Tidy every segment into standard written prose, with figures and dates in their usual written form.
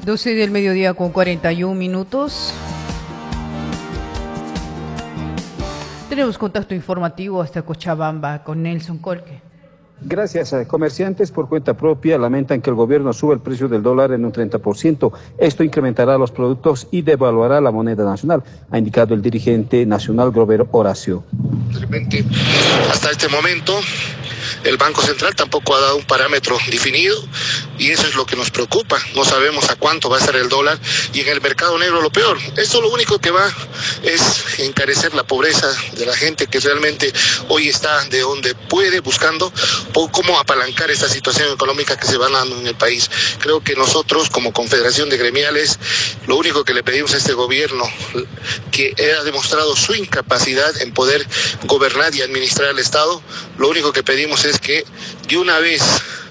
12 del mediodía con 41 minutos. Tenemos contacto informativo hasta Cochabamba con Nelson Colque. Gracias. Comerciantes por cuenta propia lamentan que el gobierno sube el precio del dólar en un 30%. Esto incrementará los productos y devaluará la moneda nacional, ha indicado el dirigente nacional Grover Horacio. De repente, hasta este momento, el Banco Central tampoco ha dado un parámetro definido y eso es lo que nos preocupa. No sabemos a cuánto va a ser el dólar y en el mercado negro lo peor. Esto lo único que va es encarecer la pobreza de la gente que realmente hoy está de donde puede buscando cómo apalancar esta situación económica que se va dando en el país. Creo que nosotros como Confederación de Gremiales lo único que le pedimos a este gobierno que ha demostrado su incapacidad en poder gobernar y administrar el Estado, lo único que pedimos es que de una vez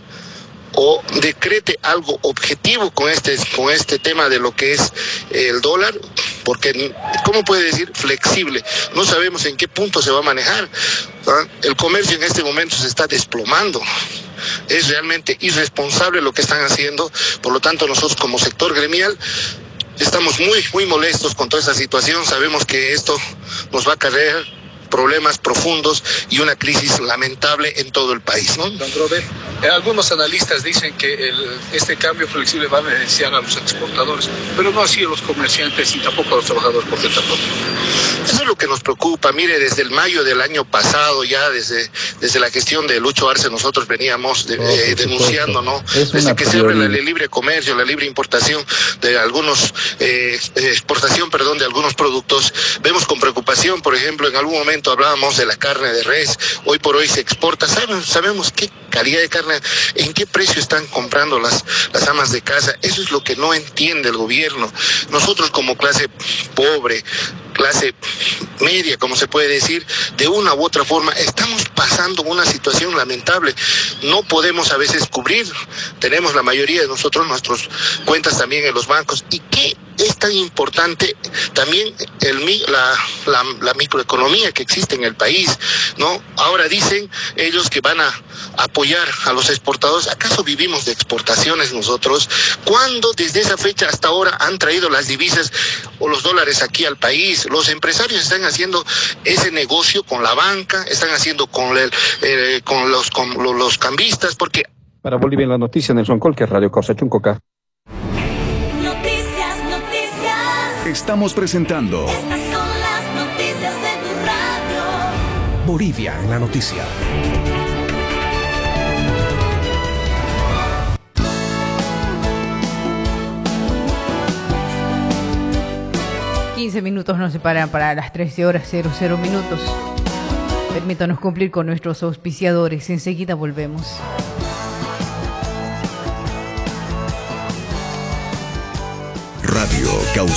o decrete algo objetivo con este tema de lo que es el dólar, porque ¿cómo puede decir flexible? No sabemos en qué punto se va a manejar. El comercio en este momento se está desplomando. Es realmente irresponsable lo que están haciendo. Por lo tanto, nosotros como sector gremial estamos muy molestos con toda esta situación. Sabemos que esto nos va a acarrear problemas profundos y una crisis lamentable en todo el país, ¿no? Don Robert, algunos analistas dicen que este cambio flexible va a beneficiar a los exportadores, pero no así a los comerciantes y tampoco a los trabajadores por cuenta propia. Eso es lo que nos preocupa. Mire, desde el mayo del año pasado, ya desde la gestión de Lucho Arce, nosotros veníamos denunciando, ¿no? Desde que se abre el libre comercio, la libre importación de algunos, exportación, perdón, de algunos productos, vemos con preocupación, por ejemplo, en algún momento hablábamos de la carne de res, hoy por hoy se exporta, sabemos qué calidad de carne, en qué precio están comprando las amas de casa. Eso es lo que no entiende el gobierno. Nosotros como clase pobre, clase media, como se puede decir, de una u otra forma, estamos pasando una situación lamentable. No podemos a veces cubrir, tenemos la mayoría de nosotros nuestras cuentas también en los bancos. ¿Y qué es tan importante también la microeconomía que existe en el país, ¿no? Ahora dicen ellos que van a apoyar a los exportadores. ¿Acaso vivimos de exportaciones nosotros? ¿Cuándo desde esa fecha hasta ahora han traído las divisas o los dólares aquí al país? Los empresarios están haciendo ese negocio con la banca, están haciendo con los cambistas, porque... Para Bolivia en la noticia, Nelson Colque, Radio Causa Chuncoca. Estamos presentando Estas son las noticias de tu radio. Bolivia en la noticia. Minutos nos separan para las 13:00 Permítanos cumplir con nuestros auspiciadores. Enseguida volvemos. Radio Causa